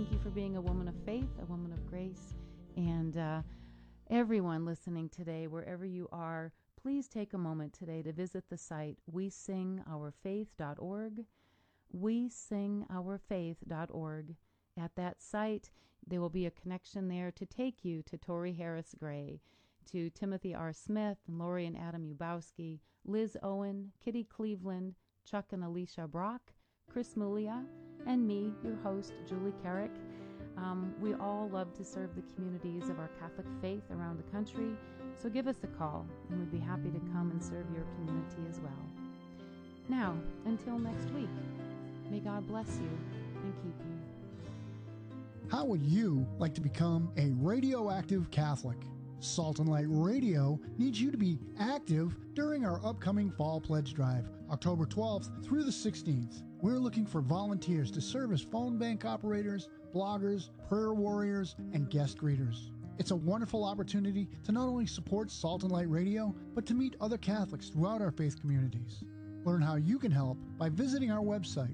thank you for being a woman of faith, a woman of grace, and everyone listening today, wherever you are, please take a moment today to visit the site wesingourfaith.org. wesingourfaith.org. At that site, there will be a connection there to take you to Tori Harris Gray, to Timothy R. Smith, and Lori and Adam Ubowski, Liz Owen, Kitty Cleveland, Chuck and Alicia Brock, Chris Mulia, and me, your host, Julie Carrick. We all love to serve the communities of our Catholic faith around the country, so give us a call, and we'd be happy to come and serve your community as well. Now, until next week, may God bless you and keep you. How would you like to become a radioactive Catholic? Salt and Light Radio needs you to be active during our upcoming Fall Pledge Drive, October 12th through the 16th. We're looking for volunteers to serve as phone bank operators, bloggers, prayer warriors, and guest greeters. It's a wonderful opportunity to not only support Salt and Light Radio, but to meet other Catholics throughout our faith communities. Learn how you can help by visiting our website,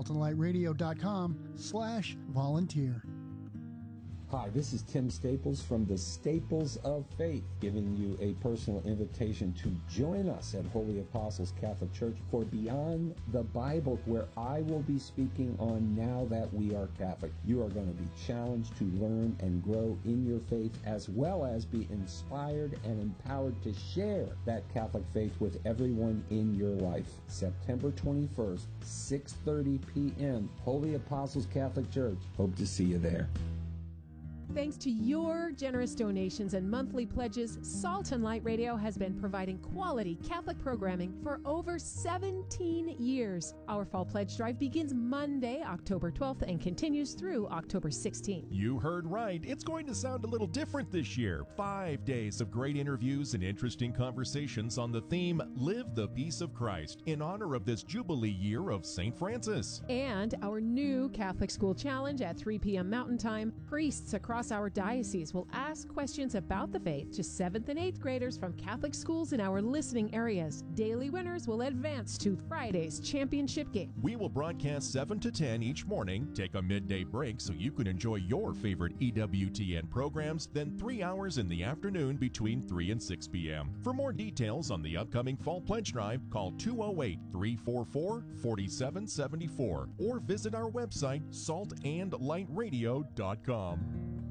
saltandlightradio.com/volunteer. Hi, this is Tim Staples from the Staples of Faith, giving you a personal invitation to join us at Holy Apostles Catholic Church for Beyond the Bible, where I will be speaking on Now That We Are Catholic. You are going to be challenged to learn and grow in your faith, as well as be inspired and empowered to share that Catholic faith with everyone in your life. September 21st, 6:30 p.m., Holy Apostles Catholic Church. Hope to see you there. Thanks to your generous donations and monthly pledges, Salt and Light Radio has been providing quality Catholic programming for over 17 years. Our Fall Pledge Drive begins Monday, October 12th, and continues through October 16th. You heard right. It's going to sound a little different this year. 5 days of great interviews and interesting conversations on the theme, Live the Peace of Christ, in honor of this Jubilee year of St. Francis. And our new Catholic School Challenge at 3 p.m. Mountain Time. Priests across our diocese will ask questions about the faith to 7th and 8th graders from Catholic schools in our listening areas. Daily winners will advance to Friday's championship game. We will broadcast 7 to 10 each morning, take a midday break so you can enjoy your favorite EWTN programs, then 3 hours in the afternoon between 3 and 6 p.m. For more details on the upcoming Fall Pledge Drive, call 208-344-4774 or visit our website, saltandlightradio.com.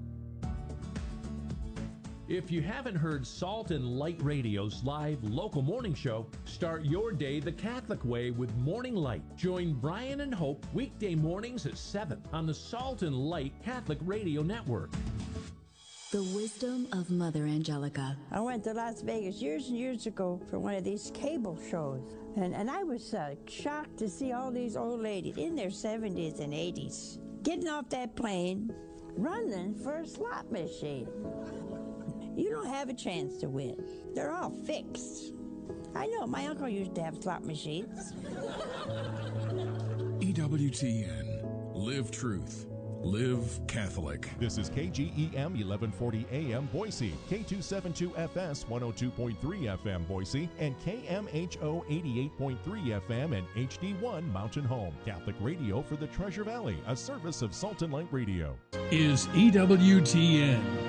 If you haven't heard Salt and Light Radio's live local morning show, start your day the Catholic way with Morning Light. Join Brian and Hope weekday mornings at 7 on the Salt and Light Catholic Radio Network. The wisdom of Mother Angelica. I went to Las Vegas years and years ago for one of these cable shows, and I was shocked to see all these old ladies in their 70s and 80s getting off that plane, running for a slot machine. You don't have a chance to win. They're all fixed. I know, my uncle used to have slot machines. EWTN. Live truth. Live Catholic. This is KGEM 1140 AM Boise, K272FS 102.3 FM Boise, and KMHO 88.3 FM and HD1 Mountain Home. Catholic radio for the Treasure Valley, a service of Salt and Light Radio. Is EWTN.